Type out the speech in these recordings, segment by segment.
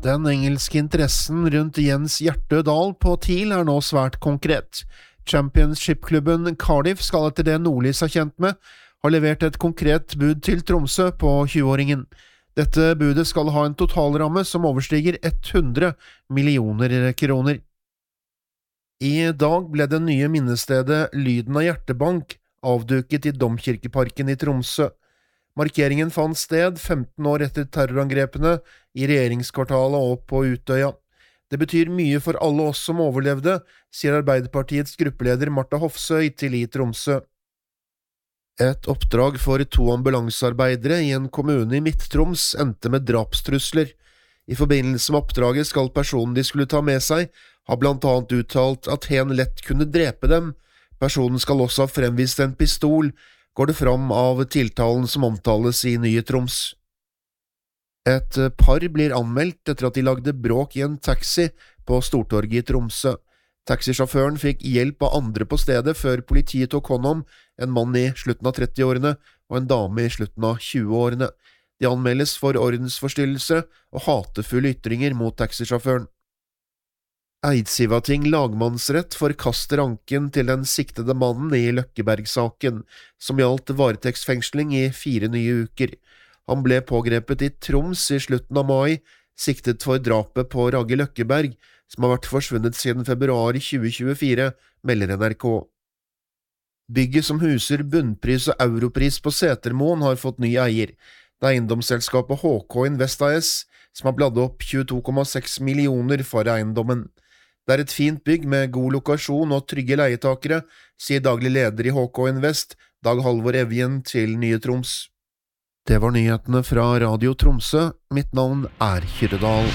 Den engelske interessen rundt Jens Hjertø Dahl på TIL nå svært konkret. Championship-klubben Cardiff skal etter det Nordlys er kjent med, ha levert et konkret bud til Tromsø på 20-åringen. Dette budet skal ha en totalramme som overstiger 100 millioner kroner. I dag ble det nye minnestedet Lyden av Hjertebank avduket i Domkirkeparken i Tromsø. Markeringen fant sted 15 år etter terrorangrepene i regjeringskvartalet og på Utøya. Det betyr mye for alle oss som overlevde, sier Arbeiderpartiets gruppeleder Martha Hofsøy til i Tromsø. Et oppdrag for 2 ambulansearbeidere i en kommune i Midt-Troms endte med drapstrusler. I forbindelse med oppdraget skal personen de skulle ta med seg, ha blant annet uttalt at hen lett kunne drepe dem. Personen skal også ha fremvist en pistol, går det fram av tiltalen som omtales i Nye Troms. Et par blir anmeldt etter at de lagde bråk i en taxi på Stortorget i Tromsø. Taxisjåføren fikk hjelp av andre på stedet før politiet tok hånd om en mann i slutten av 30-årene og en dame i slutten av 20-årene. De anmeldes for ordensforstyrrelse og hatefulle ytringer mot taxisjåføren. Eidsivating lagmannsrett forkaster anken til den siktede mannen i Løkkeberg-saken, som gjaldt varetektsfengsling i 4 nye uker. Han ble pågrepet i Troms i slutten av mai, siktet for drapet på Ragge Løkkeberg, som har vært forsvunnet siden februar 2024, melder NRK. Bygget som huser bunnpris og europris på Setermoen har fått ny eier. Det er eiendomsselskapet HK Invest AS, som har bladd opp 22,6 millioner for eiendommen. Det er et fint bygg med god lokasjon og trygge leietakere, sier daglig leder i HK Invest, Dag Halvor Evjen til Nye Troms. Det var nyhetene fra Radio Tromsø. Mitt navn er Hyrdal.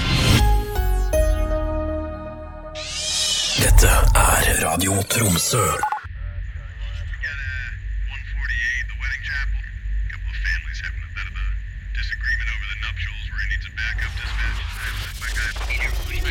Dette er Radio Tromsø.